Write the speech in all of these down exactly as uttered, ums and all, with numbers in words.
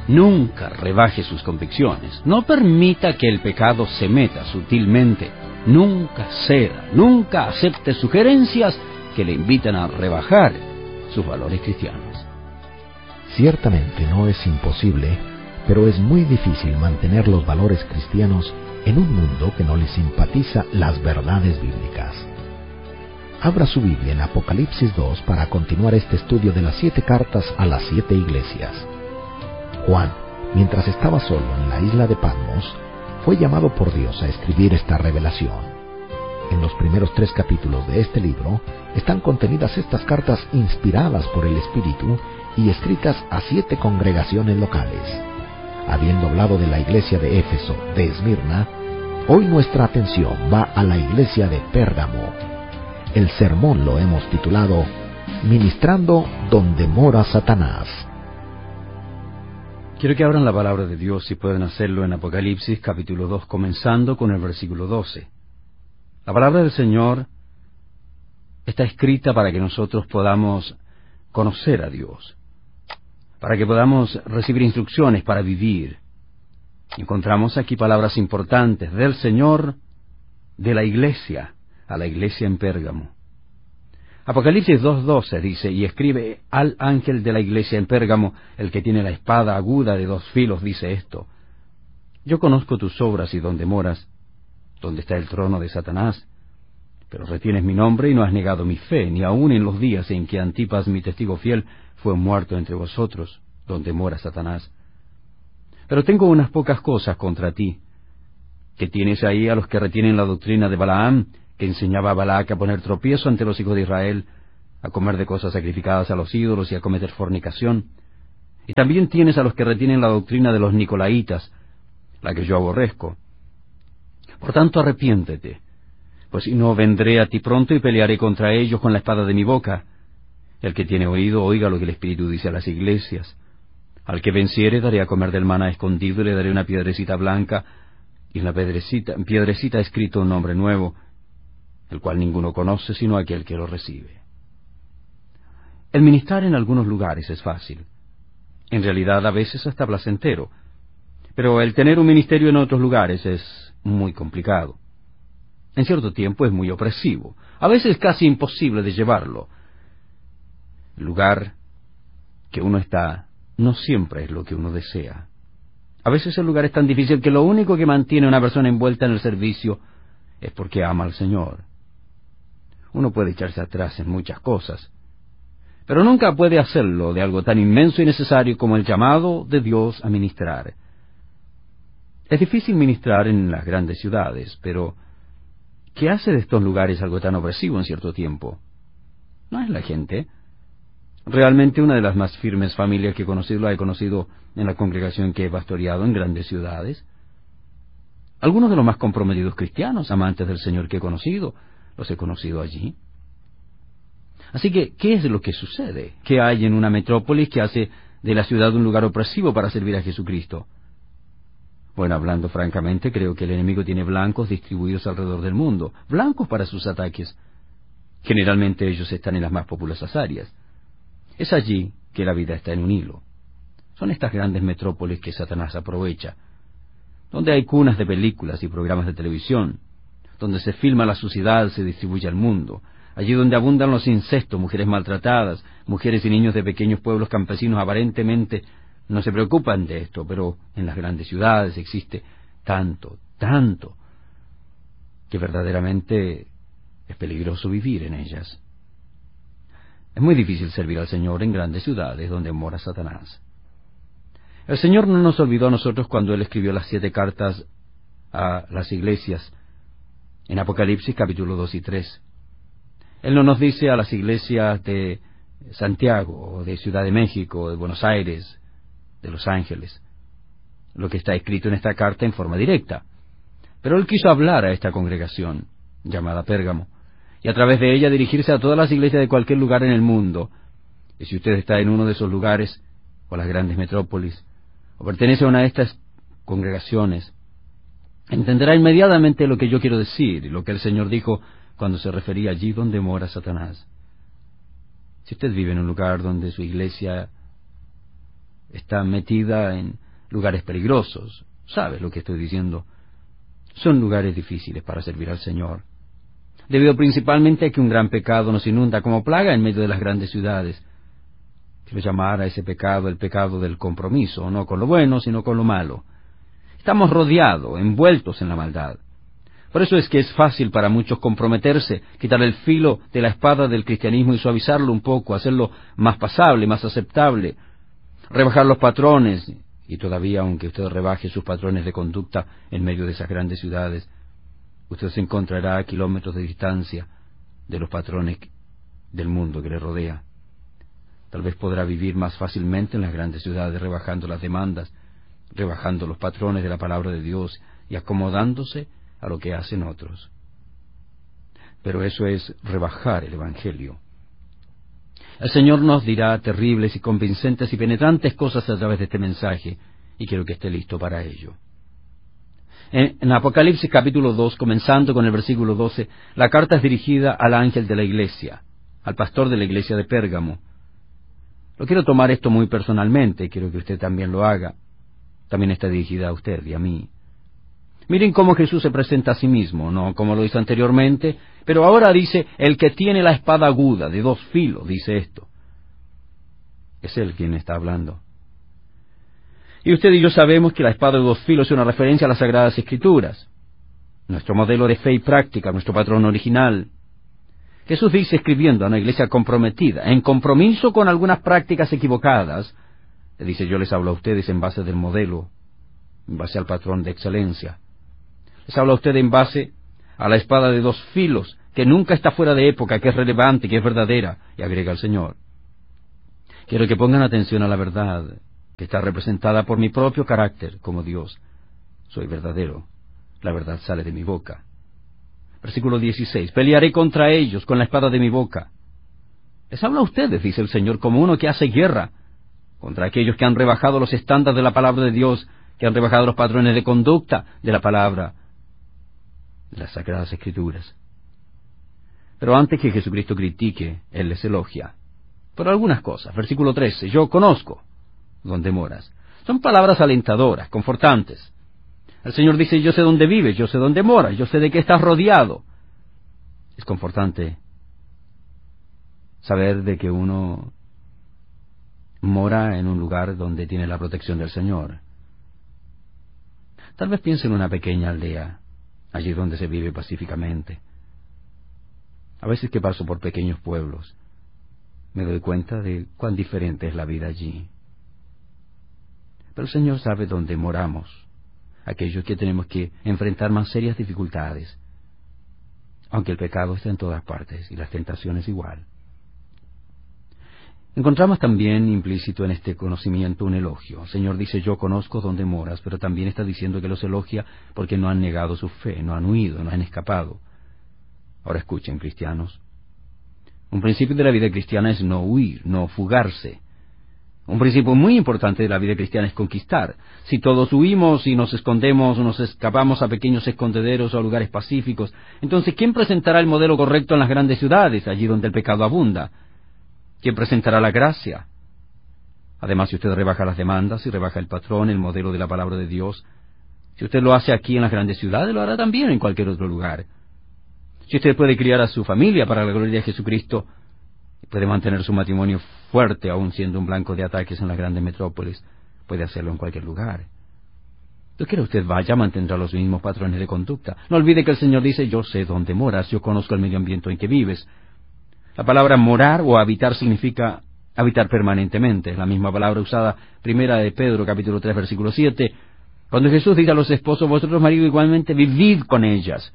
Nunca rebaje sus convicciones. No permita que el pecado se meta sutilmente. Nunca ceda, nunca acepte sugerencias que le invitan a rebajar sus valores cristianos. Ciertamente no es imposible, pero es muy difícil mantener los valores cristianos en un mundo que no le simpatiza las verdades bíblicas. Abra su Biblia en Apocalipsis dos para continuar este estudio de las siete cartas a las siete iglesias. Juan, mientras estaba solo en la isla de Patmos, fue llamado por Dios a escribir esta revelación. En los primeros tres capítulos de este libro están contenidas estas cartas inspiradas por el Espíritu y escritas a siete congregaciones locales. Habiendo hablado de la iglesia de Éfeso, de Esmirna, hoy nuestra atención va a la iglesia de Pérgamo. El sermón lo hemos titulado Ministrando donde mora Satanás. Quiero que abran la palabra de Dios, si pueden hacerlo, en Apocalipsis capítulo dos, comenzando con el versículo doce. La palabra del Señor está escrita para que nosotros podamos conocer a Dios, para que podamos recibir instrucciones para vivir. Encontramos aquí palabras importantes del Señor, de la iglesia, a la iglesia en Pérgamo. Apocalipsis dos doce dice, y escribe al ángel de la iglesia en Pérgamo, el que tiene la espada aguda de dos filos, dice esto: yo conozco tus obras y dónde moras, donde está el trono de Satanás, pero retienes mi nombre y no has negado mi fe, ni aun en los días en que Antipas, mi testigo fiel, fue muerto entre vosotros, donde mora Satanás. Pero tengo unas pocas cosas contra ti, que tienes ahí a los que retienen la doctrina de Balaam, que enseñaba a Balac a poner tropiezo ante los hijos de Israel, a comer de cosas sacrificadas a los ídolos y a cometer fornicación. Y también tienes a los que retienen la doctrina de los nicolaitas, la que yo aborrezco. Por tanto, arrepiéntete, pues si no, vendré a ti pronto y pelearé contra ellos con la espada de mi boca. El que tiene oído, oiga lo que el Espíritu dice a las iglesias. Al que venciere, daré a comer del maná escondido, y le daré una piedrecita blanca, y en la piedrecita, en piedrecita escrito un nombre nuevo, el cual ninguno conoce sino aquel que lo recibe. El ministrar en algunos lugares es fácil, en realidad a veces hasta placentero, pero el tener un ministerio en otros lugares es muy complicado. En cierto tiempo es muy opresivo, a veces casi imposible de llevarlo. El lugar que uno está no siempre es lo que uno desea. A veces el lugar es tan difícil que lo único que mantiene a una persona envuelta en el servicio es porque ama al Señor. Uno puede echarse atrás en muchas cosas, pero nunca puede hacerlo de algo tan inmenso y necesario como el llamado de Dios a ministrar. Es difícil ministrar en las grandes ciudades, pero ¿qué hace de estos lugares algo tan opresivo en cierto tiempo? No es la gente. Realmente una de las más firmes familias que he conocido la he conocido en la congregación que he pastoreado en grandes ciudades. Algunos de los más comprometidos cristianos, amantes del Señor que he conocido, los he conocido allí. Así que, ¿qué es lo que sucede? ¿Qué hay en una metrópolis que hace de la ciudad un lugar opresivo para servir a Jesucristo? Bueno, hablando francamente, creo que el enemigo tiene blancos distribuidos alrededor del mundo, blancos para sus ataques. Generalmente ellos están en las más populosas áreas. Es allí que la vida está en un hilo. Son estas grandes metrópolis que Satanás aprovecha, donde hay cunas de películas y programas de televisión, donde se filma la suciedad, se distribuye al mundo, allí donde abundan los incestos, mujeres maltratadas, mujeres y niños de pequeños pueblos campesinos aparentemente no se preocupan de esto, pero en las grandes ciudades existe tanto, tanto, que verdaderamente es peligroso vivir en ellas. Es muy difícil servir al Señor en grandes ciudades donde mora Satanás. El Señor no nos olvidó a nosotros cuando Él escribió las siete cartas a las iglesias, en Apocalipsis capítulo dos y tres. Él no nos dice a las iglesias de Santiago, o de Ciudad de México, o de Buenos Aires, de Los Ángeles, lo que está escrito en esta carta en forma directa. Pero Él quiso hablar a esta congregación, llamada Pérgamo, y a través de ella dirigirse a todas las iglesias de cualquier lugar en el mundo. Y si usted está en uno de esos lugares, o las grandes metrópolis, o pertenece a una de estas congregaciones, entenderá inmediatamente lo que yo quiero decir, y lo que el Señor dijo cuando se refería allí donde mora Satanás. Si usted vive en un lugar donde su iglesia está metida en lugares peligrosos. ¿Sabes lo que estoy diciendo? Son lugares difíciles para servir al Señor, debido principalmente a que un gran pecado nos inunda como plaga en medio de las grandes ciudades. Quiero llamar a ese pecado el pecado del compromiso, no con lo bueno, sino con lo malo. Estamos rodeados, envueltos en la maldad. Por eso es que es fácil para muchos comprometerse, quitar el filo de la espada del cristianismo y suavizarlo un poco, hacerlo más pasable, más aceptable, rebajar los patrones. Y todavía, aunque usted rebaje sus patrones de conducta en medio de esas grandes ciudades, usted se encontrará a kilómetros de distancia de los patrones del mundo que le rodea. Tal vez podrá vivir más fácilmente en las grandes ciudades, rebajando las demandas, rebajando los patrones de la palabra de Dios y acomodándose a lo que hacen otros. Pero eso es rebajar el Evangelio. El Señor nos dirá terribles y convincentes y penetrantes cosas a través de este mensaje, y quiero que esté listo para ello. En, en Apocalipsis capítulo dos, comenzando con el versículo doce, la carta es dirigida al ángel de la iglesia, al pastor de la iglesia de Pérgamo. Lo quiero tomar esto muy personalmente, quiero que usted también lo haga. También está dirigida a usted y a mí. Miren cómo Jesús se presenta a sí mismo, no como lo hizo anteriormente, pero ahora dice, el que tiene la espada aguda de dos filos, dice esto. Es Él quien está hablando. Y usted y yo sabemos que la espada de dos filos es una referencia a las Sagradas Escrituras, nuestro modelo de fe y práctica, nuestro patrón original. Jesús dice, escribiendo a una iglesia comprometida, en compromiso con algunas prácticas equivocadas, le dice, yo les hablo a ustedes en base del modelo, en base al patrón de excelencia. Les habla a usted en base a la espada de dos filos, que nunca está fuera de época, que es relevante, que es verdadera, y agrega el Señor. Quiero que pongan atención a la verdad, que está representada por mi propio carácter como Dios. Soy verdadero, la verdad sale de mi boca. Versículo dieciséis, pelearé contra ellos con la espada de mi boca. Les habla a ustedes, dice el Señor, como uno que hace guerra contra aquellos que han rebajado los estándares de la palabra de Dios, que han rebajado los patrones de conducta de la palabra de las Sagradas Escrituras. Pero antes que Jesucristo critique, Él les elogia por algunas cosas. Versículo trece, yo conozco dónde moras. Son palabras alentadoras, confortantes. El Señor dice, yo sé dónde vives, yo sé dónde moras, yo sé de qué estás rodeado. Es confortante saber de que uno mora en un lugar donde tiene la protección del Señor. Tal vez piense en una pequeña aldea, allí donde se vive pacíficamente. A veces que paso por pequeños pueblos, me doy cuenta de cuán diferente es la vida allí. Pero el Señor sabe dónde moramos, aquellos que tenemos que enfrentar más serias dificultades, aunque el pecado está en todas partes y las tentaciones igual. Encontramos también implícito en este conocimiento un elogio. El Señor dice, yo conozco dónde moras, pero también está diciendo que los elogia porque no han negado su fe, no han huido, no han escapado. Ahora escuchen, cristianos. Un principio de la vida cristiana es no huir, no fugarse. Un principio muy importante de la vida cristiana es conquistar. Si todos huimos y nos escondemos o nos escapamos a pequeños escondederos o a lugares pacíficos, entonces ¿quién presentará el modelo correcto en las grandes ciudades, allí donde el pecado abunda? ¿Quién presentará la gracia? Además, si usted rebaja las demandas, si rebaja el patrón, el modelo de la palabra de Dios, si usted lo hace aquí en las grandes ciudades, lo hará también en cualquier otro lugar. Si usted puede criar a su familia para la gloria de Jesucristo, puede mantener su matrimonio fuerte, aun siendo un blanco de ataques en las grandes metrópolis, puede hacerlo en cualquier lugar. Yo quiero que usted vaya, mantendrá los mismos patrones de conducta. No olvide que el Señor dice, yo sé dónde moras, yo conozco el medio ambiente en que vives. La palabra morar o habitar significa habitar permanentemente. Es la misma palabra usada primera de Pedro, capítulo tres, versículo siete, cuando Jesús dice a los esposos, vosotros maridos igualmente vivid con ellas.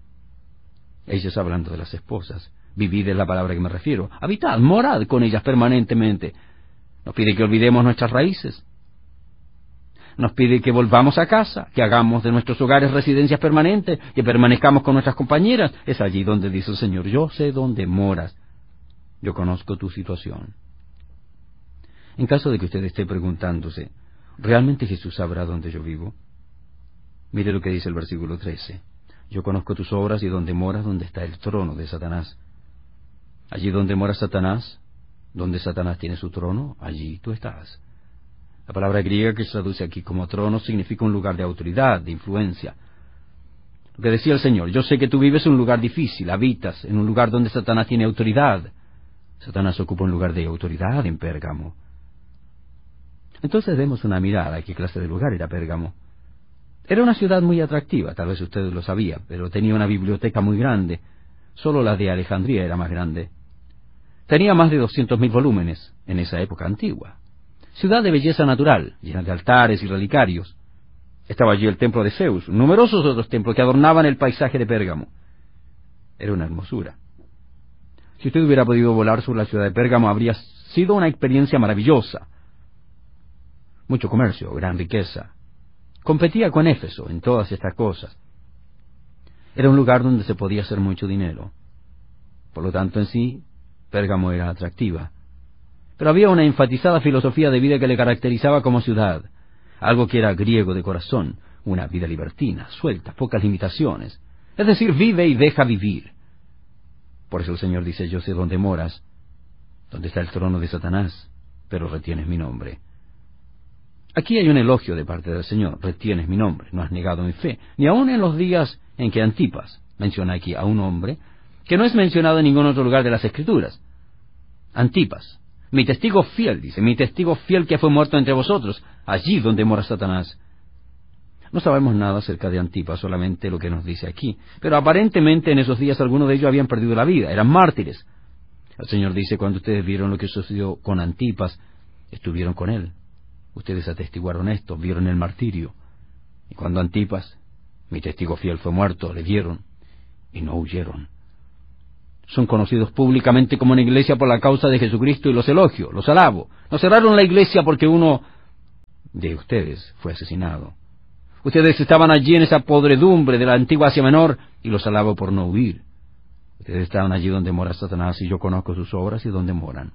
Ellos hablando de las esposas. Vivid es la palabra que me refiero. Habitad, morad con ellas permanentemente. Nos pide que olvidemos nuestras raíces. Nos pide que volvamos a casa, que hagamos de nuestros hogares residencias permanentes, que permanezcamos con nuestras compañeras. Es allí donde dice el Señor, yo sé dónde moras. Yo conozco tu situación. En caso de que usted esté preguntándose, ¿realmente Jesús sabrá dónde yo vivo? Mire lo que dice el versículo trece. Yo conozco tus obras y donde moras, donde está el trono de Satanás. Allí donde mora Satanás, donde Satanás tiene su trono, allí tú estás. La palabra griega que se traduce aquí como trono significa un lugar de autoridad, de influencia. Lo que decía el Señor: yo sé que tú vives en un lugar difícil, habitas en un lugar donde Satanás tiene autoridad. Satanás ocupa un lugar de autoridad en Pérgamo. Entonces demos una mirada a qué clase de lugar era Pérgamo. Era una ciudad muy atractiva, tal vez ustedes lo sabían, pero tenía una biblioteca muy grande. Solo la de Alejandría era más grande. Tenía más de doscientos mil volúmenes en esa época antigua. Ciudad de belleza natural, llena de altares y relicarios. Estaba allí el templo de Zeus, numerosos otros templos que adornaban el paisaje de Pérgamo. Era una hermosura. Si usted hubiera podido volar sobre la ciudad de Pérgamo, habría sido una experiencia maravillosa. Mucho comercio, gran riqueza. Competía con Éfeso en todas estas cosas. Era un lugar donde se podía hacer mucho dinero. Por lo tanto, en sí, Pérgamo era atractiva. Pero había una enfatizada filosofía de vida que le caracterizaba como ciudad, algo que era griego de corazón, una vida libertina, suelta, pocas limitaciones. Es decir, vive y deja vivir. Por eso el Señor dice: yo sé dónde moras, dónde está el trono de Satanás, pero retienes mi nombre. Aquí hay un elogio de parte del Señor: retienes mi nombre, no has negado mi fe, ni aun en los días en que Antipas menciona aquí a un hombre que no es mencionado en ningún otro lugar de las Escrituras. Antipas, mi testigo fiel, dice, mi testigo fiel que fue muerto entre vosotros, allí donde mora Satanás. No sabemos nada acerca de Antipas, solamente lo que nos dice aquí, pero aparentemente en esos días algunos de ellos habían perdido la vida, eran mártires. El Señor dice: cuando ustedes vieron lo que sucedió con Antipas, estuvieron con él. Ustedes atestiguaron esto, vieron el martirio. Y cuando Antipas, mi testigo fiel, fue muerto, le vieron y no huyeron. Son conocidos públicamente como una iglesia por la causa de Jesucristo y los elogio, los alabo. No cerraron la iglesia porque uno de ustedes fue asesinado. Ustedes estaban allí en esa podredumbre de la antigua Asia Menor y los alabo por no huir. Ustedes estaban allí donde mora Satanás y yo conozco sus obras y donde moran.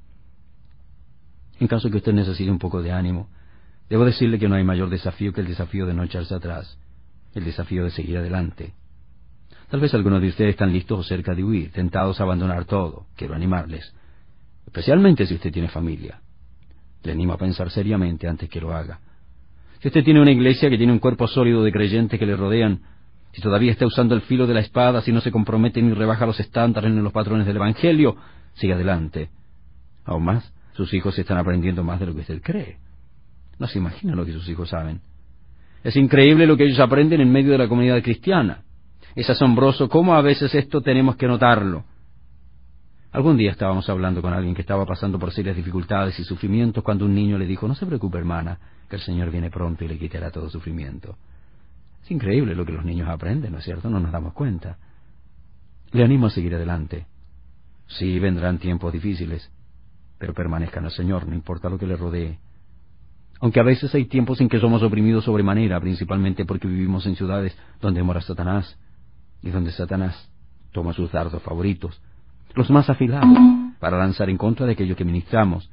En caso que usted necesite un poco de ánimo, debo decirle que no hay mayor desafío que el desafío de no echarse atrás, el desafío de seguir adelante. Tal vez algunos de ustedes están listos o cerca de huir, tentados a abandonar todo. Quiero animarles, especialmente si usted tiene familia. Le animo a pensar seriamente antes que lo haga. Si usted tiene una iglesia que tiene un cuerpo sólido de creyentes que le rodean, si todavía está usando el filo de la espada, si no se compromete ni rebaja los estándares ni los patrones del Evangelio, siga adelante. Aún más, sus hijos están aprendiendo más de lo que usted cree. No se imagina lo que sus hijos saben. Es increíble lo que ellos aprenden en medio de la comunidad cristiana. Es asombroso cómo a veces esto tenemos que notarlo. Algún día estábamos hablando con alguien que estaba pasando por serias dificultades y sufrimientos cuando un niño le dijo: no se preocupe, hermana, que el Señor viene pronto y le quitará todo sufrimiento. Es increíble lo que los niños aprenden, ¿no es cierto? No nos damos cuenta. Le animo a seguir adelante. Sí, vendrán tiempos difíciles, pero permanezcan al Señor, no importa lo que le rodee. Aunque a veces hay tiempos en que somos oprimidos sobremanera, principalmente porque vivimos en ciudades donde mora Satanás, y donde Satanás toma sus dardos favoritos, los más afilados, para lanzar en contra de aquello que ministramos.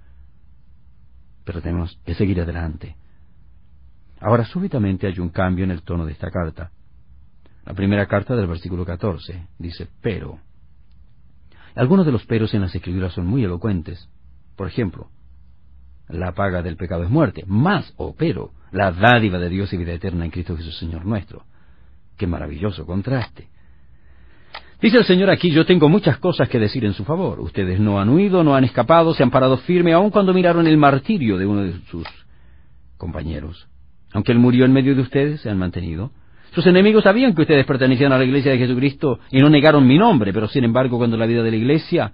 Pero tenemos que seguir adelante. Ahora súbitamente hay un cambio en el tono de esta carta. La primera carta del versículo catorce dice: pero. Algunos de los peros en las Escrituras son muy elocuentes. Por ejemplo, la paga del pecado es muerte, mas, o pero, la dádiva de Dios y vida eterna en Cristo Jesús Señor nuestro. ¡Qué maravilloso contraste! Dice el Señor aquí: yo tengo muchas cosas que decir en su favor. Ustedes no han huido, no han escapado, se han parado firme, aun cuando miraron el martirio de uno de sus compañeros. Aunque él murió en medio de ustedes, se han mantenido. Sus enemigos sabían que ustedes pertenecían a la iglesia de Jesucristo y no negaron mi nombre, pero sin embargo, cuando la vida de la iglesia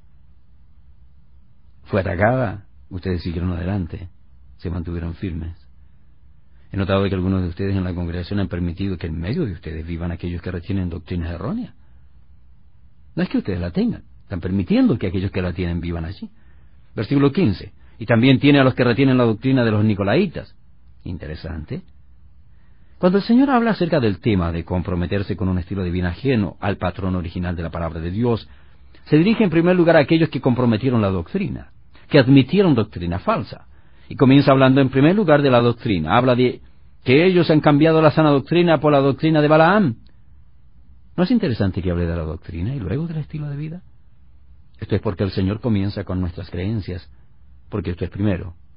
fue atacada, ustedes siguieron adelante, se mantuvieron firmes. He notado que algunos de ustedes en la congregación han permitido que en medio de ustedes vivan aquellos que retienen doctrinas erróneas. No es que ustedes la tengan, están permitiendo que aquellos que la tienen vivan allí. Versículo quince. Y también tiene a los que retienen la doctrina de los nicolaitas. Interesante. Cuando el Señor habla acerca del tema de comprometerse con un estilo de vida ajeno al patrón original de la palabra de Dios, se dirige en primer lugar a aquellos que comprometieron la doctrina, que admitieron doctrina falsa. Y comienza hablando en primer lugar de la doctrina. Habla de que ellos han cambiado la sana doctrina por la doctrina de Balaam. ¿No es interesante que hable de la doctrina y luego del estilo de vida? Esto es porque el Señor comienza con nuestras creencias, porque esto es primero.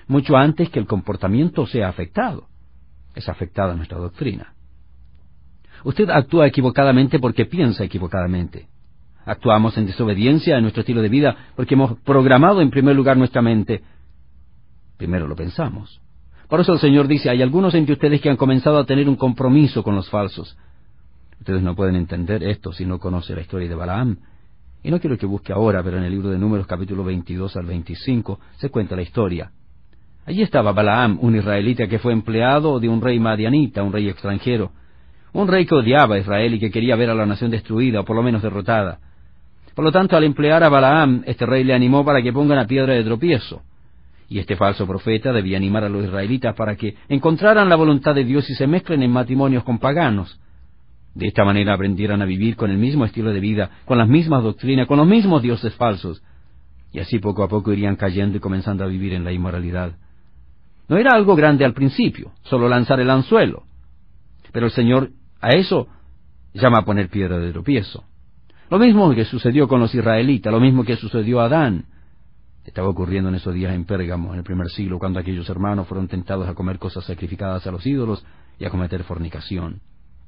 mucho antes que el comportamiento sea afectado. Es afectada nuestra doctrina. Usted actúa equivocadamente porque piensa equivocadamente. Actuamos en desobediencia en nuestro estilo de vida porque hemos programado en primer lugar nuestra mente. Primero lo pensamos. Por eso el Señor dice, hay algunos entre ustedes que han comenzado a tener un compromiso con los falsos. Ustedes no pueden entender esto si no conocen la historia de Balaam. Y no quiero que busque ahora, pero en el libro de Números capítulo veintidós al veinticinco se cuenta la historia. Allí estaba Balaam, un israelita que fue empleado de un rey madianita, un rey extranjero. Un rey que odiaba a Israel y que quería ver a la nación destruida o por lo menos derrotada. Por lo tanto, al emplear a Balaam, este rey le animó para que ponga una piedra de tropiezo. Y este falso profeta debía animar a los israelitas para que encontraran la voluntad de Dios y se mezclen en matrimonios con paganos. De esta manera aprendieran a vivir con el mismo estilo de vida, con las mismas doctrinas, con los mismos dioses falsos. Y así poco a poco irían cayendo y comenzando a vivir en la inmoralidad. No era algo grande al principio, solo lanzar el anzuelo. Pero el Señor a eso llama a poner piedra de tropiezo. Lo mismo que sucedió con los israelitas, lo mismo que sucedió a Adán. Estaba ocurriendo en esos días en Pérgamo, en el primer siglo, cuando aquellos hermanos fueron tentados a comer cosas sacrificadas a los ídolos y a cometer fornicación.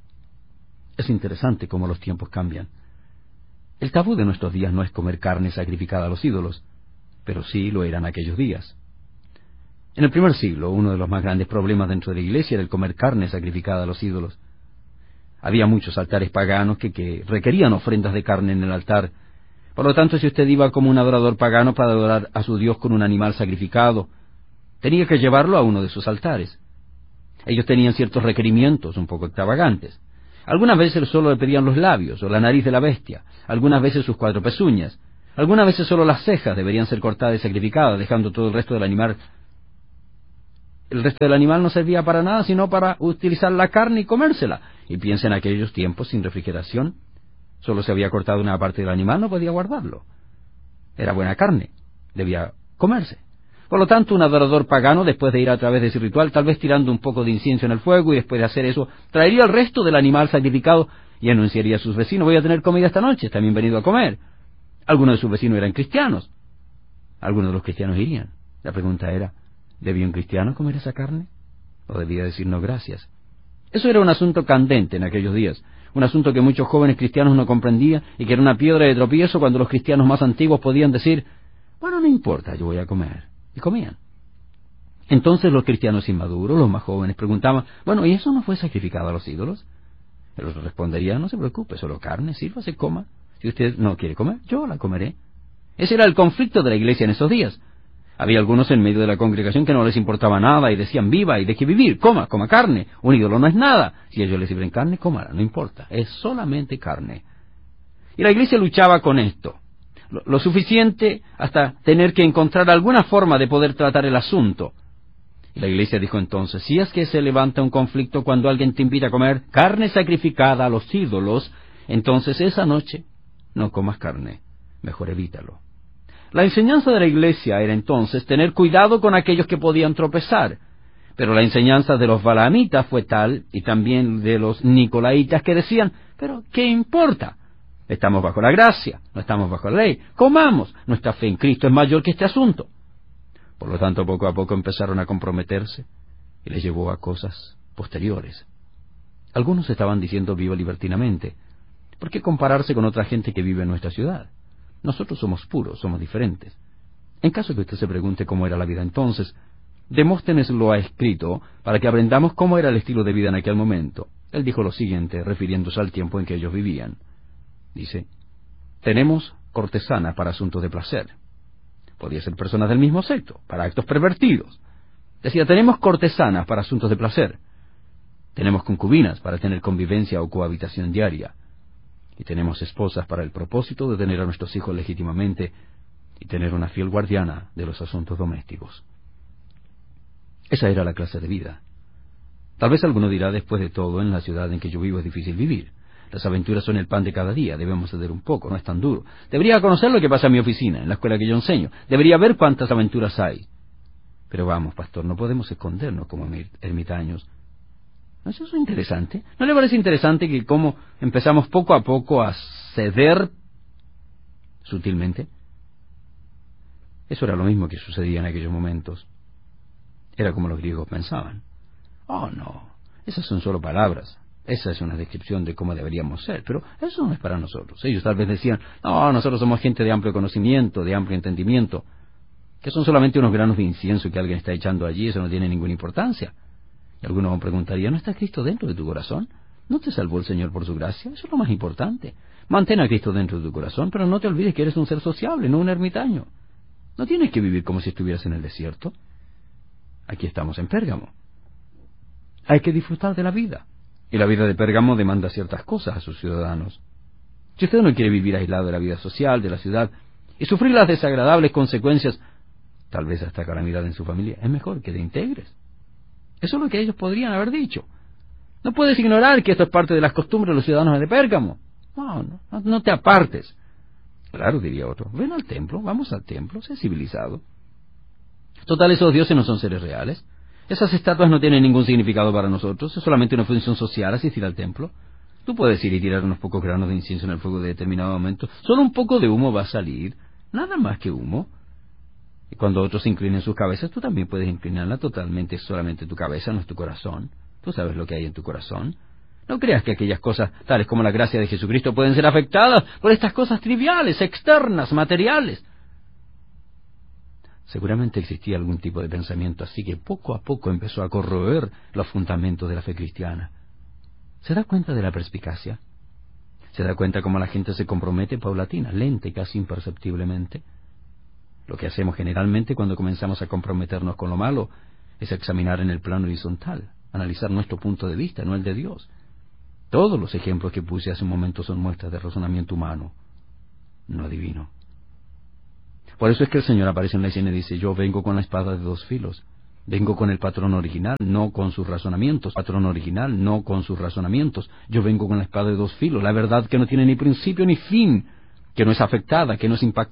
Es interesante cómo los tiempos cambian. El tabú de nuestros días no es comer carne sacrificada a los ídolos, pero sí lo eran aquellos días. En el primer siglo, uno de los más grandes problemas dentro de la iglesia era el comer carne sacrificada a los ídolos. Había muchos altares paganos que, que requerían ofrendas de carne en el altar. Por lo tanto, si usted iba como un adorador pagano para adorar a su Dios con un animal sacrificado, tenía que llevarlo a uno de sus altares. Ellos tenían ciertos requerimientos un poco extravagantes. Algunas veces solo le pedían los labios o la nariz de la bestia, algunas veces sus cuatro pezuñas, algunas veces solo las cejas deberían ser cortadas y sacrificadas, dejando todo el resto del animal. El resto del animal no servía para nada sino para utilizar la carne y comérsela. Y piensa en aquellos tiempos sin refrigeración. Solo se había cortado una parte del animal, no podía guardarlo. Era buena carne, debía comerse. Por lo tanto, un adorador pagano, después de ir a través de ese ritual, tal vez tirando un poco de incienso en el fuego, y después de hacer eso, traería el resto del animal sacrificado y anunciaría a sus vecinos, voy a tener comida esta noche, están bienvenidos a comer. Algunos de sus vecinos eran cristianos. Algunos de los cristianos irían. La pregunta era, ¿debía un cristiano comer esa carne? ¿O debía decir no gracias? Eso era un asunto candente en aquellos días, un asunto que muchos jóvenes cristianos no comprendían y que era una piedra de tropiezo cuando los cristianos más antiguos podían decir, bueno, no importa, yo voy a comer. Y comían. Entonces los cristianos inmaduros, los más jóvenes, preguntaban, bueno, ¿y eso no fue sacrificado a los ídolos? El otro respondería, no se preocupe, solo carne, sírvase, coma. Si usted no quiere comer, yo la comeré. Ese era el conflicto de la iglesia en esos días. Había algunos en medio de la congregación que no les importaba nada y decían, viva y deje vivir, coma, coma carne. Un ídolo no es nada. Si ellos les sirven carne, cómala, no importa, es solamente carne. Y la iglesia luchaba con esto. Lo, lo suficiente hasta tener que encontrar alguna forma de poder tratar el asunto. Y la iglesia dijo entonces, si es que se levanta un conflicto cuando alguien te invita a comer carne sacrificada a los ídolos, entonces esa noche no comas carne, mejor evítalo. La enseñanza de la iglesia era entonces tener cuidado con aquellos que podían tropezar, pero la enseñanza de los balaamitas fue tal, y también de los nicolaitas, que decían, pero ¿qué importa? Estamos bajo la gracia, no estamos bajo la ley, comamos, nuestra fe en Cristo es mayor que este asunto. Por lo tanto, poco a poco empezaron a comprometerse, y les llevó a cosas posteriores. Algunos estaban diciendo viva libertinamente, ¿por qué compararse con otra gente que vive en nuestra ciudad? Nosotros somos puros, somos diferentes. En caso que usted se pregunte cómo era la vida entonces, Demóstenes lo ha escrito para que aprendamos cómo era el estilo de vida en aquel momento. Él dijo lo siguiente, refiriéndose al tiempo en que ellos vivían. Dice, tenemos cortesanas para asuntos de placer. Podía ser personas del mismo sexo, para actos pervertidos. Decía, tenemos cortesanas para asuntos de placer. Tenemos concubinas para tener convivencia o cohabitación diaria. Y tenemos esposas para el propósito de tener a nuestros hijos legítimamente y tener una fiel guardiana de los asuntos domésticos. Esa era la clase de vida. Tal vez alguno dirá, después de todo, en la ciudad en que yo vivo es difícil vivir. Las aventuras son el pan de cada día, debemos ceder un poco, no es tan duro. Debería conocer lo que pasa en mi oficina, en la escuela que yo enseño. Debería ver cuántas aventuras hay. Pero vamos, pastor, no podemos escondernos como ermitaños. ¿No es eso interesante? ¿No le parece interesante que cómo empezamos poco a poco a ceder sutilmente? Eso era lo mismo que sucedía en aquellos momentos. Era como los griegos pensaban. Oh, no, esas son solo palabras. Esa es una descripción de cómo deberíamos ser, pero eso no es para nosotros. Ellos tal vez decían, no, nosotros somos gente de amplio conocimiento, de amplio entendimiento, que son solamente unos granos de incienso que alguien está echando allí, eso no tiene ninguna importancia. Y algunos preguntarían, ¿no está Cristo dentro de tu corazón? ¿No te salvó el Señor por su gracia? Eso es lo más importante. Mantén a Cristo dentro de tu corazón, pero no te olvides que eres un ser sociable, no un ermitaño. No tienes que vivir como si estuvieras en el desierto. Aquí estamos en Pérgamo. Hay que disfrutar de la vida. Y la vida de Pérgamo demanda ciertas cosas a sus ciudadanos. Si usted no quiere vivir aislado de la vida social, de la ciudad, y sufrir las desagradables consecuencias, tal vez hasta calamidad en su familia, es mejor que te integres. Eso es lo que ellos podrían haber dicho. No puedes ignorar que esto es parte de las costumbres de los ciudadanos de Pérgamo. No, no, no te apartes. Claro, diría otro, ven al templo, vamos al templo, sé civilizado. Total, esos dioses no son seres reales. Esas estatuas no tienen ningún significado para nosotros, es solamente una función social asistir al templo. Tú puedes ir y tirar unos pocos granos de incienso en el fuego de determinado momento, solo un poco de humo va a salir, nada más que humo. Y cuando otros inclinen sus cabezas, tú también puedes inclinarla totalmente, solamente tu cabeza, no es tu corazón. Tú sabes lo que hay en tu corazón. No creas que aquellas cosas, tales como la gracia de Jesucristo, pueden ser afectadas por estas cosas triviales, externas, materiales. Seguramente existía algún tipo de pensamiento así que poco a poco empezó a corroer los fundamentos de la fe cristiana. ¿Se da cuenta de la perspicacia? ¿Se da cuenta cómo la gente se compromete paulatina, lenta y casi imperceptiblemente? Lo que hacemos generalmente cuando comenzamos a comprometernos con lo malo es examinar en el plano horizontal, analizar nuestro punto de vista, no el de Dios. Todos los ejemplos que puse hace un momento son muestras de razonamiento humano, no divino. Por eso es que el Señor aparece en la escena y dice, yo vengo con la espada de dos filos. Vengo con el patrón original, no con sus razonamientos. Patrón original, no con sus razonamientos. Yo vengo con la espada de dos filos, la verdad que no tiene ni principio ni fin, que no es afectada, que no es impactada.